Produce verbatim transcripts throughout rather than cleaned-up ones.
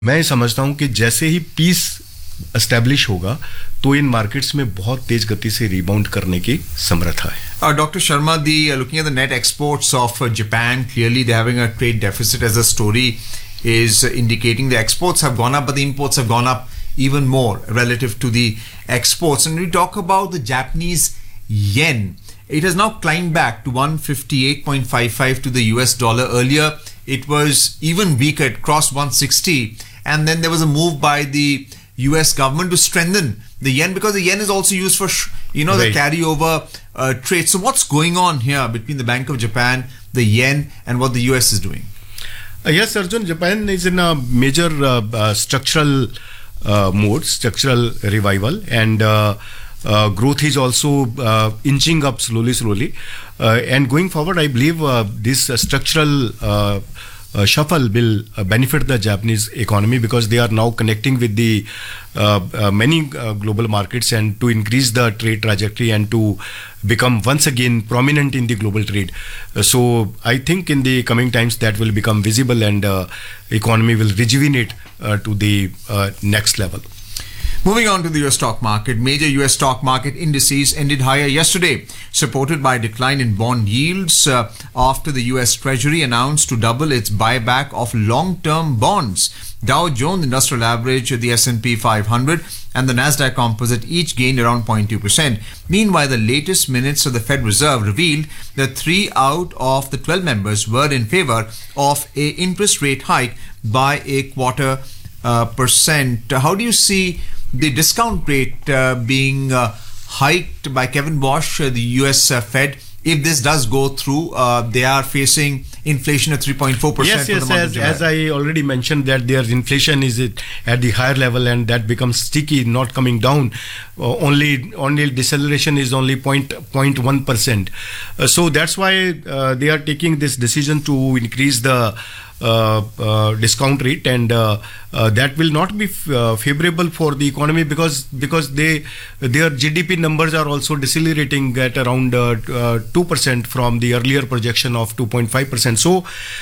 मैं समझता हूं कि जैसे ही पीस एस्टैब्लिश होगा तो इन मार्केट्स में बहुत तेज गति से रिबाउंड करने की समर्था है. Uh, Doctor Sharma, the uh, looking at the net exports of uh, Japan, clearly they're having a trade deficit, as the story is uh, indicating. The exports have gone up, but the imports have gone up even more relative to the exports. And we talk about the Japanese yen. It has now climbed back to one fifty-eight point five five to the U S dollar. Earlier, it was even weaker. It crossed one sixty, and then there was a move by the U S government to strengthen the yen, because the yen is also used for, you know, right, the carryover uh, trade. So what's going on here between the Bank of Japan, the yen, and what the U S is doing? Uh, yes, Arjun, Japan is in a major uh, uh, structural uh, mode, structural revival, and uh, uh, growth is also uh, inching up slowly, slowly. Uh, and going forward, I believe uh, this uh, structural uh, Uh, shuffle will uh, benefit the Japanese economy, because they are now connecting with the uh, uh, many uh, global markets, and to increase the trade trajectory and to become once again prominent in the global trade. Uh, so I think in the coming times that will become visible, and uh, economy will rejuvenate uh, to the uh, next level. Moving on to the U S stock market, major U S stock market indices ended higher yesterday, supported by a decline in bond yields uh, after the U S Treasury announced to double its buyback of long-term bonds. Dow Jones Industrial Average, the S and P five hundred, and the Nasdaq Composite each gained around zero point two percent. Meanwhile, the latest minutes of the Fed Reserve revealed that three out of the twelve members were in favor of a interest rate hike by a quarter uh, percent. How do you see the discount rate uh, being uh, hiked by Kevin Bosch, uh, the U S uh, Fed? If this does go through, uh, they are facing inflation at three point four percent. Yes, for yes, the month as, of July. as I already mentioned, that their inflation is at the higher level, and that becomes sticky, not coming down. Uh, only, only deceleration is only zero point one percent. Uh, so that's why uh, they are taking this decision to increase the Uh, uh, discount rate, and uh, uh, that will not be f- uh, favorable for the economy, because because they their G D P numbers are also decelerating at around uh, uh, two percent from the earlier projection of two point five percent. So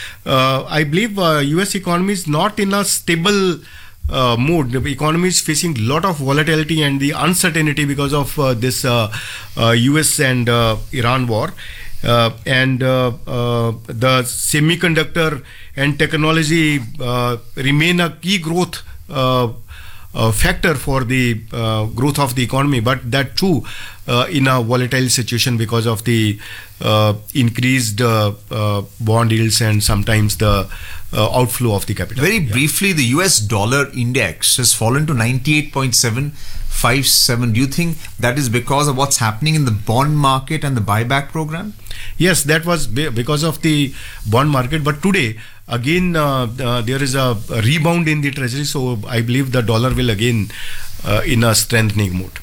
uh, I believe uh, U S economy is not in a stable Uh, mode. The economy is facing a lot of volatility and the uncertainty because of uh, this uh, uh, U S and uh, Iran war. Uh, and uh, uh, the semiconductor and technology uh, remain a key growth uh, uh, factor for the uh, growth of the economy, but that too uh, in a volatile situation because of the uh, increased uh, uh, bond yields and sometimes the uh, outflow of the capital. Very yeah. briefly, the U S dollar index has fallen to ninety-eight point seven five seven. Do you think that is because of what's happening in the bond market and the buyback program? Yes, that was because of the bond market. But today, again, uh, uh, there is a, a rebound in the treasury. So I believe the dollar will again uh, in a strengthening mode.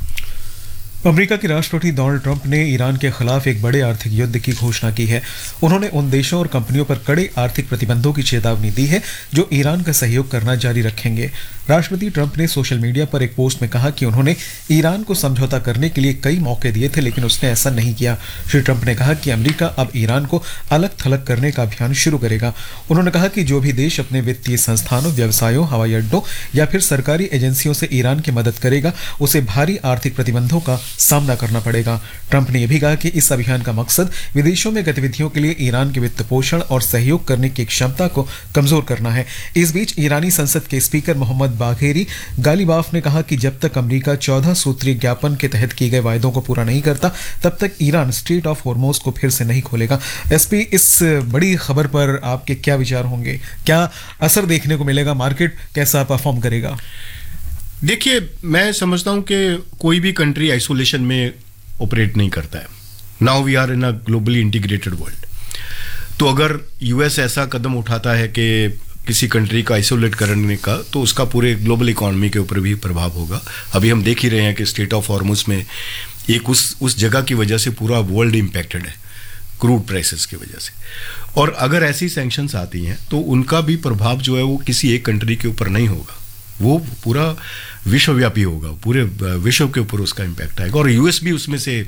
America के राष्ट्रपति Donald Trump ने Iran के खिलाफ एक बड़े आर्थिक युद्ध की घोषणा की है. उन्होंने उन देशों और कंपनियों पर कड़े आर्थिक प्रतिबंधों की चेतावनी दी है जो ईरान का सहयोग करना जारी रखेंगे. राष्ट्रपति ट्रंप ने सोशल मीडिया पर एक पोस्ट में कहा कि उन्होंने ईरान को समझौता करने के लिए कई मौके दिए थे, लेकिन उसने ऐसा नहीं किया. श्री ट्रंप ने कहा कि अमेरिका अब ईरान को अलग थलग करने का अभियान शुरू करेगा. उन्होंने कहा कि जो भी देश अपने वित्तीय संस्थानों, व्यवसायों, हवाई अड्डों या फिर सरकारी एजेंसियों से ईरान की मदद करेगा, उसे भारी आर्थिक प्रतिबंधों का सामना करना पड़ेगा. ट्रंप ने यह भी कहा कि इस अभियान का मकसद विदेशों में गतिविधियों के लिए ईरान के वित्त पोषण और सहयोग करने की क्षमता को कमजोर करना है. इस बीच ईरानी संसद के स्पीकर मोहम्मद बाघेरी गालिबाफ ने कहा कि जब तक अमेरिका चौदह सूत्रीय ज्ञापन के तहत किए गए वायदों को पूरा नहीं करता, तब तक ईरान स्ट्रेट ऑफ हॉर्मोज को फिर से नहीं खोलेगा. एसपी, इस बड़ी खबर पर आपके क्या विचार होंगे? क्या असर देखने को मिलेगा? मार्केट कैसा परफॉर्म करेगा? देखिए, मैं समझता हूं कि कोई भी कंट्री आइसोलेशन में ऑपरेट नहीं करता है. Now we are in a globally integrated world. तो अगर यूएस ऐसा कदम उठाता है कि किसी कंट्री का आइसोलेट करने का, तो उसका पूरे ग्लोबल इकोनॉमी के ऊपर भी प्रभाव होगा. अभी हम देख ही रहे हैं कि स्ट्रेट ऑफ हॉर्मुज में एक उस उस जगह की वजह से पूरा वर्ल्ड इम्पैक्टेड है, क्रूड प्राइसेस की वजह से. और अगर ऐसी सैंक्शंस आती हैं तो उनका भी प्रभाव जो है वो किसी एक कंट्री के ऊपर नहीं होगा, वो पूरा विश्वव्यापी होगा, पूरे विश्व के ऊपर उसका इम्पैक्ट आएगा. और यूएस भी उसमें से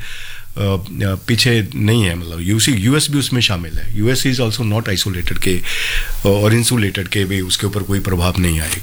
पीछे नहीं है, मतलब यूसी यूएस भी उसमें शामिल है. US is also not isolated के और इंसुलेटेड के भी उसके ऊपर कोई प्रभाव नहीं आएगा.